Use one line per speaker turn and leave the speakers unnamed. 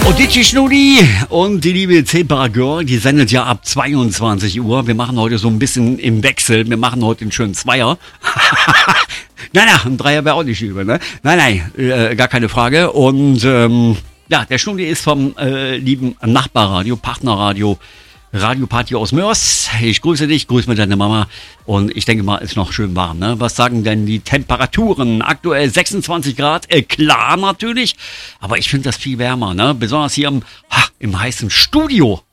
Und die Schnudi und die liebe Zebra Girl, die sendet ja ab 22 Uhr. Wir machen heute so ein bisschen im Wechsel. Wir machen heute einen schönen Zweier. Nein, ein Dreier wäre auch nicht übel, ne? Nein, gar keine Frage. Und ja, der Schnudi ist vom lieben Nachbarradio, Partnerradio, Radio Party aus Mörs. Ich grüße dich, grüße mit deiner Mama und ich denke mal, ist noch schön warm, ne? Was sagen denn die Temperaturen? Aktuell 26 Grad, klar natürlich, aber ich finde das viel wärmer, ne? Besonders hier im heißen Studio.